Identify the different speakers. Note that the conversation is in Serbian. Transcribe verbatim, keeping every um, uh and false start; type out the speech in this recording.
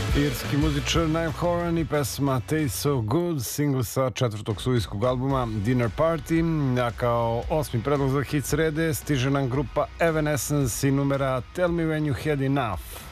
Speaker 1: Irski muzičar Niall Horan i pesma Taste So Good, single sa četvrtog studijskog albuma Dinner Party, a kao osmi predlog za hit srede stiže nam grupa Evanescence i numera Tell Me When You Had Enough.